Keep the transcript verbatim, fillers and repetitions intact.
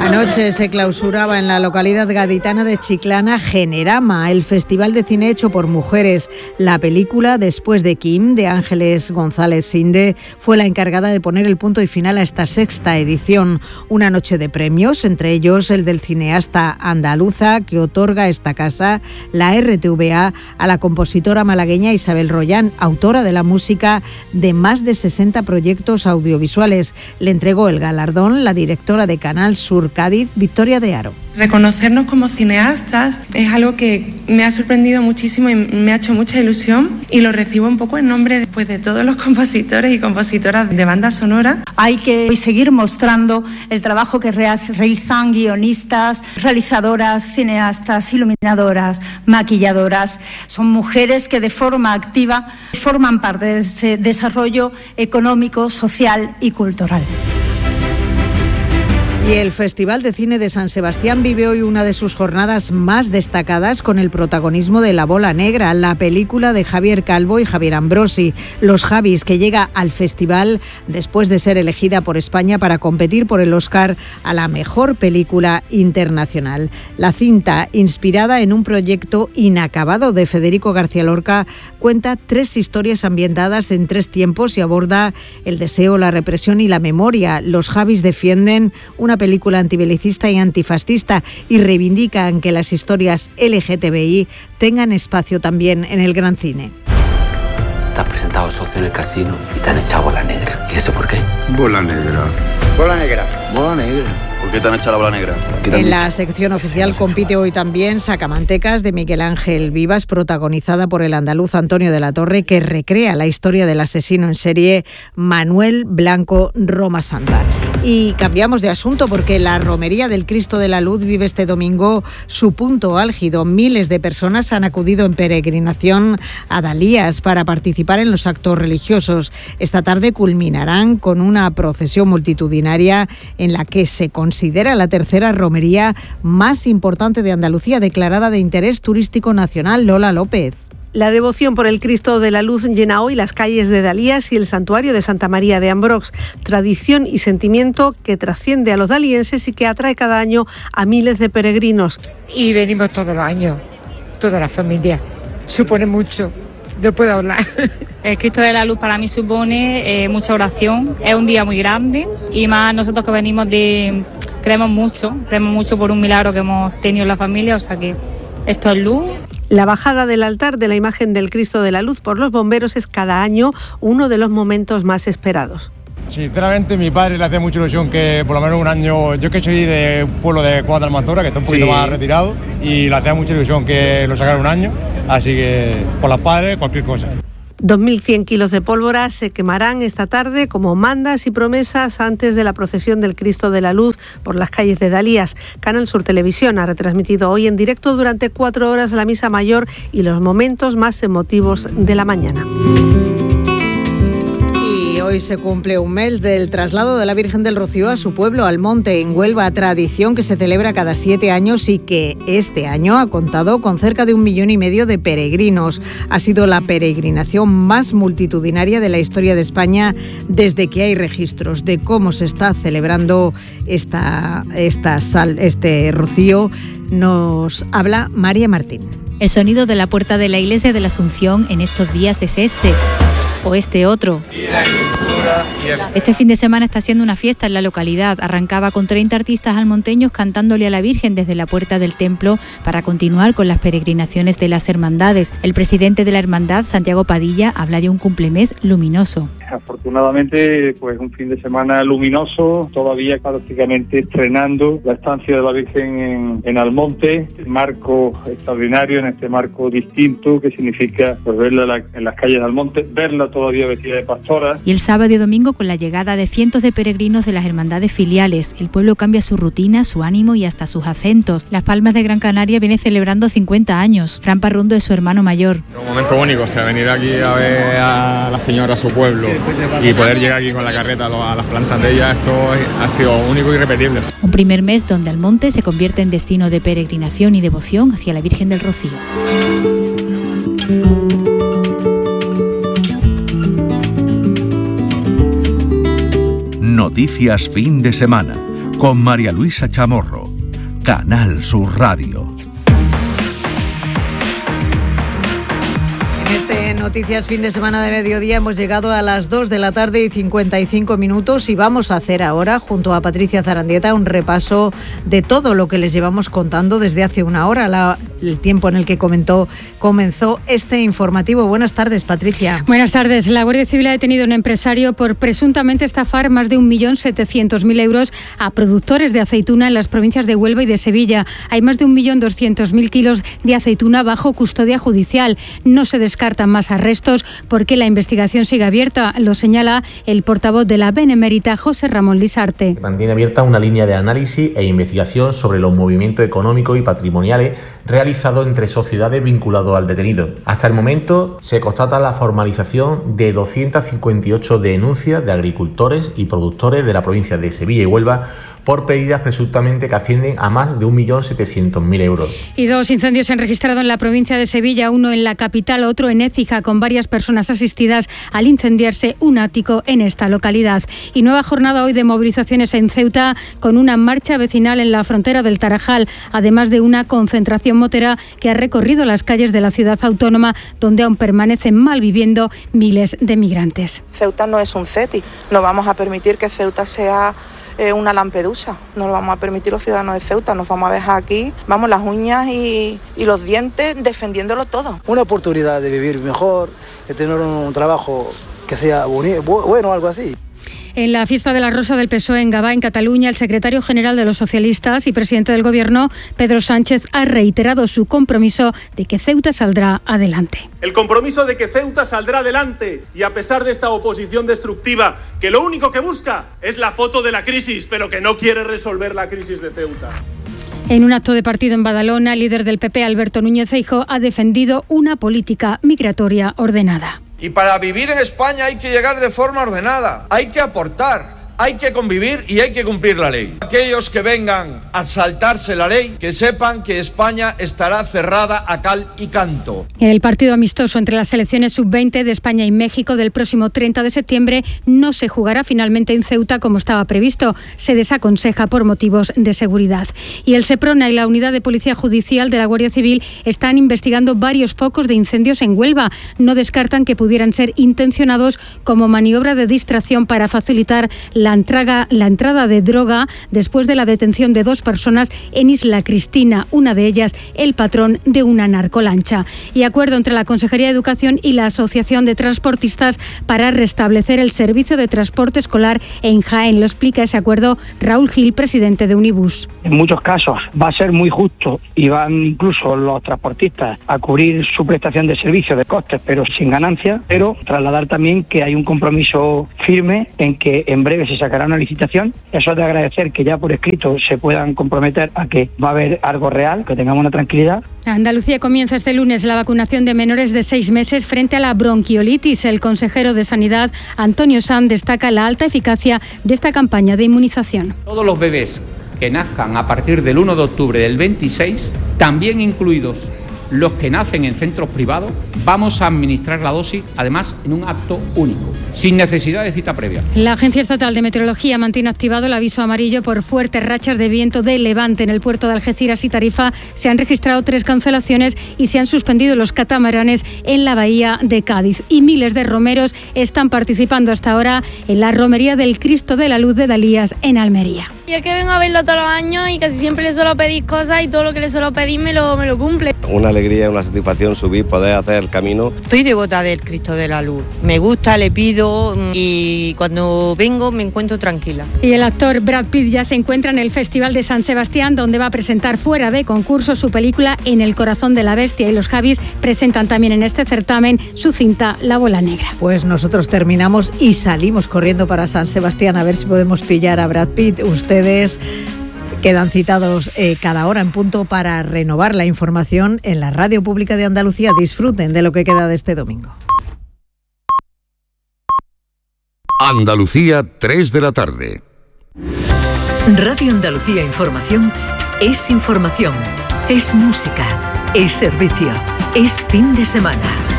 Anoche se clausuraba en la localidad gaditana de Chiclana Generama, el festival de cine hecho por mujeres. La película Después de Kim, de Ángeles González Sinde, fue la encargada de poner el punto y final a esta sexta edición. Una noche de premios, entre ellos el del cineasta andaluza, que otorga esta casa, la R T V A, a la compositora malagueña Isabel Royán, autora de la música de más de sesenta proyectos audiovisuales. Le entregó el galardón la directora de Canal Sur Cádiz, Victoria de Haro. Reconocernos como cineastas es algo que me ha sorprendido muchísimo y me ha hecho mucha ilusión, y lo recibo un poco en nombre pues, de todos los compositores y compositoras de banda sonora. Hay que seguir mostrando el trabajo que realizan guionistas, realizadoras, cineastas, iluminadoras, maquilladoras. Son mujeres que de forma activa forman parte de ese desarrollo económico, social y cultural. Y el Festival de Cine de San Sebastián vive hoy una de sus jornadas más destacadas con el protagonismo de La Bola Negra, la película de Javier Calvo y Javier Ambrosi, Los Javis, que llega al festival después de ser elegida por España para competir por el Oscar a la mejor película internacional. La cinta, inspirada en un proyecto inacabado de Federico García Lorca, cuenta tres historias ambientadas en tres tiempos y aborda el deseo, la represión y la memoria. Los Javis defienden una película antibelicista y antifascista y reivindican que las historias L G T B I tengan espacio también en el gran cine. Te has presentado socio en el casino y te han echado bola negra. ¿Y eso por qué? Bola negra. Bola negra. Bola negra. ¿Por qué te han echado la bola negra? En la sección oficial compite hoy también Sacamantecas, de Miguel Ángel Vivas, protagonizada por el andaluz Antonio de la Torre, que recrea la historia del asesino en serie Manuel Blanco Roma Santa. Y cambiamos de asunto porque la Romería del Cristo de la Luz vive este domingo su punto álgido. Miles de personas han acudido en peregrinación a Dalías para participar en los actos religiosos. Esta tarde culminarán con una procesión multitudinaria en la que se considera la tercera romería más importante de Andalucía, declarada de interés turístico nacional. Lola López. La devoción por el Cristo de la Luz llena hoy las calles de Dalías y el santuario de Santa María de Ambrox. Tradición y sentimiento que trasciende a los dalienses y que atrae cada año a miles de peregrinos. Y venimos todos los años, toda la familia. Supone mucho, no puedo hablar. El Cristo de la Luz para mí supone eh, mucha oración. Es un día muy grande y más nosotros que venimos de... Creemos mucho, creemos mucho por un milagro que hemos tenido en la familia, o sea que esto es luz. La bajada del altar de la imagen del Cristo de la Luz por los bomberos es cada año uno de los momentos más esperados. Sinceramente, mi padre le hace mucha ilusión que por lo menos un año, yo que soy de un pueblo de Cuadra de Almanzora, que está un poquito sí. más retirado, y le hace mucha ilusión que lo sacara un año, así que por los padres cualquier cosa. dos mil cien kilos de pólvora se quemarán esta tarde como mandas y promesas antes de la procesión del Cristo de la Luz por las calles de Dalías. Canal Sur Televisión ha retransmitido hoy en directo durante cuatro horas la misa mayor y los momentos más emotivos de la mañana. Hoy se cumple un mes del traslado de la Virgen del Rocío a su pueblo, Almonte, en Huelva, tradición que se celebra cada siete años y que este año ha contado con cerca de un millón y medio de peregrinos. Ha sido la peregrinación más multitudinaria de la historia de España desde que hay registros de cómo se está celebrando esta, esta sal, este rocío. Nos habla María Martín. El sonido de la puerta de la iglesia de la Asunción en estos días es este. O este otro. Este fin de semana está siendo una fiesta en la localidad. Arrancaba con treinta artistas almonteños cantándole a la Virgen desde la puerta del templo para continuar con las peregrinaciones de las hermandades. El presidente de la hermandad, Santiago Padilla, habla de un cumplemés luminoso. Afortunadamente, pues un fin de semana luminoso, todavía prácticamente estrenando la estancia de la Virgen en, en Almonte, marco extraordinario, en este marco distinto que significa pues, verla en, la, en las calles de Almonte, verla todavía vestida de pastora. Y el sábado y domingo, con la llegada de cientos de peregrinos de las hermandades filiales, el pueblo cambia su rutina, su ánimo y hasta sus acentos. Las Palmas de Gran Canaria viene celebrando cincuenta años. Fran Parrundo es su hermano mayor. Un momento único, o sea, venir aquí a ver a la señora, a su pueblo, y poder llegar aquí con la carreta a las plantas de ella, esto ha sido único y irrepetible. Un primer mes donde Almonte se convierte en destino de peregrinación y devoción hacia la Virgen del Rocío. Noticias fin de semana, con María Luisa Chamorro. Canal Sur Radio. En este Noticias Fin de Semana de Mediodía hemos llegado a las dos de la tarde y cincuenta y cinco minutos y vamos a hacer ahora, junto a Patricia Zarandieta, un repaso de todo lo que les llevamos contando desde hace una hora, la, el tiempo en el que comentó, comenzó este informativo. Buenas tardes, Patricia. Buenas tardes. La Guardia Civil ha detenido a un empresario por presuntamente estafar más de un millón setecientos mil euros a productores de aceituna en las provincias de Huelva y de Sevilla. Hay más de un millón doscientos mil kilos de aceituna bajo custodia judicial. No se descartan más arrestos porque la investigación sigue abierta, lo señala el portavoz de la Benemérita, José Ramón Lisarte. Mantiene abierta una línea de análisis e investigación sobre los movimientos económicos y patrimoniales realizados entre sociedades vinculados al detenido. Hasta el momento se constata la formalización de doscientas cincuenta y ocho denuncias de agricultores y productores de la provincia de Sevilla y Huelva por pérdidas presuntamente que ascienden a más de un millón setecientos mil euros. Y dos incendios se han registrado en la provincia de Sevilla, uno en la capital, otro en Écija, con varias personas asistidas al incendiarse un ático en esta localidad. Y nueva jornada hoy de movilizaciones en Ceuta, con una marcha vecinal en la frontera del Tarajal, además de una concentración motera que ha recorrido las calles de la ciudad autónoma, donde aún permanecen malviviendo miles de migrantes. Ceuta no es un CETI, no vamos a permitir que Ceuta sea una Lampedusa, no lo vamos a permitir los ciudadanos de Ceuta, nos vamos a dejar aquí, vamos, las uñas y, y los dientes defendiéndolo todo. Una oportunidad de vivir mejor, de tener un trabajo que sea bonito, bueno, algo así. En la fiesta de la Rosa del P S O E en Gavà, en Cataluña, el secretario general de los socialistas y presidente del Gobierno, Pedro Sánchez, ha reiterado su compromiso de que Ceuta saldrá adelante. El compromiso de que Ceuta saldrá adelante y a pesar de esta oposición destructiva, que lo único que busca es la foto de la crisis, pero que no quiere resolver la crisis de Ceuta. En un acto de partido en Badalona, el líder del P P, Alberto Núñez Feijóo, ha defendido una política migratoria ordenada. Y para vivir en España hay que llegar de forma ordenada, hay que aportar, hay que convivir y hay que cumplir la ley. Aquellos que vengan a saltarse la ley, que sepan que España estará cerrada a cal y canto. El partido amistoso entre las selecciones sub veinte de España y México del próximo treinta de septiembre no se jugará finalmente en Ceuta como estaba previsto. Se desaconseja por motivos de seguridad. Y el SEPRONA y la Unidad de Policía Judicial de la Guardia Civil están investigando varios focos de incendios en Huelva. No descartan que pudieran ser intencionados como maniobra de distracción para facilitar la La entrada, la entrada de droga después de la detención de dos personas en Isla Cristina, una de ellas el patrón de una narcolancha. Y acuerdo entre la Consejería de Educación y la Asociación de Transportistas para restablecer el servicio de transporte escolar en Jaén. Lo explica ese acuerdo Raúl Gil, presidente de Unibus. En muchos casos va a ser muy justo y van incluso los transportistas a cubrir su prestación de servicio de costes, pero sin ganancia, pero trasladar también que hay un compromiso firme en que en breve se sacará una licitación. Eso es de agradecer que ya por escrito se puedan comprometer a que va a haber algo real, que tengamos una tranquilidad. Andalucía comienza este lunes la vacunación de menores de seis meses frente a la bronquiolitis. El consejero de Sanidad, Antonio Sanz, destaca la alta eficacia de esta campaña de inmunización. Todos los bebés que nazcan a partir del uno de octubre del veintiséis, también incluidos los que nacen en centros privados, vamos a administrar la dosis, además, en un acto único, sin necesidad de cita previa. La Agencia Estatal de Meteorología mantiene activado el aviso amarillo por fuertes rachas de viento de levante. En el puerto de Algeciras y Tarifa se han registrado tres cancelaciones y se han suspendido los catamaranes en la bahía de Cádiz. Y miles de romeros están participando hasta ahora en la romería del Cristo de la Luz de Dalías en Almería. Yo es que vengo a verlo todos los años y casi siempre le suelo pedir cosas y todo lo que le suelo pedir me lo, me lo cumple. Una alegría, una satisfacción subir, poder hacer el camino. Estoy devota del Cristo de la Luz. Me gusta, le pido y cuando vengo me encuentro tranquila. Y el actor Brad Pitt ya se encuentra en el Festival de San Sebastián, donde va a presentar fuera de concurso su película En el corazón de la bestia. Y los Javis presentan también en este certamen su cinta La bola negra. Pues nosotros terminamos y salimos corriendo para San Sebastián a ver si podemos pillar a Brad Pitt. Ustedes quedan citados eh, cada hora en punto para renovar la información en la Radio Pública de Andalucía. Disfruten de lo que queda de este domingo. Andalucía, tres de la tarde. Radio Andalucía Información es información, es música, es servicio, es fin de semana.